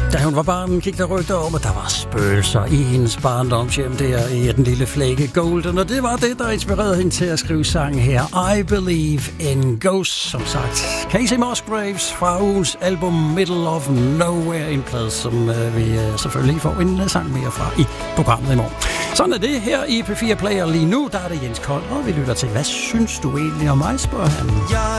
Da hun var barn, gik der rygter om, at der var spøgelser i hendes barndomshjem der i den lille flække Golden, og det var det, der inspirerede hende til at skrive sangen her, I Believe in Ghosts, som sagt. Casey Musgraves fra ugens album Middle of Nowhere, en plade, som vi selvfølgelig får en sang mere fra i programmet i morgen. Sådan er det her i P4 Player lige nu. Der er det Jens Kold, og vi lytter til, hvad synes du egentlig om mig, spørger han.